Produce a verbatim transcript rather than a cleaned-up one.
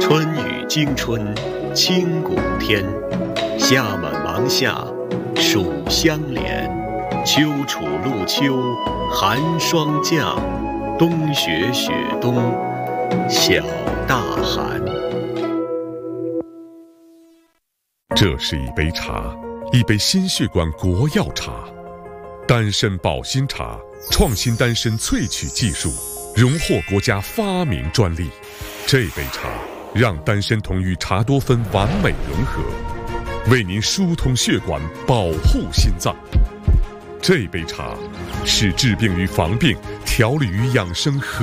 春雨惊春清谷天，夏满芒夏暑相连。秋处露秋寒霜降，冬雪雪冬小大寒。 这是一杯茶，一杯心血管国药茶，丹参保心茶，创新丹参萃取技术，荣获国家发明专利。这杯茶让丹参酮与茶多酚完美融合，为您疏通血管，保护心脏。这杯茶是治病与防病、调理与养生合